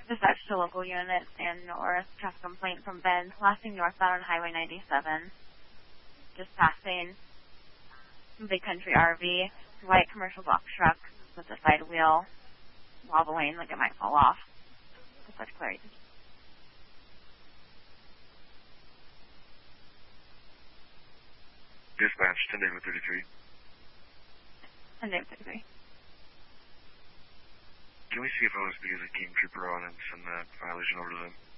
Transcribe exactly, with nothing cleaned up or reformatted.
Dispatch to local units and north. Traffic complaint from Ben. Lasting northbound on Highway ninety-seven. Just passing Big Country R V. White commercial box truck with a side wheel. Wobbling like it might fall off. Dispatch clarity. Dispatch, ten David thirty-three. ten David thirty-three. Can we see if O S B is a game trooper on and send that violation over to them?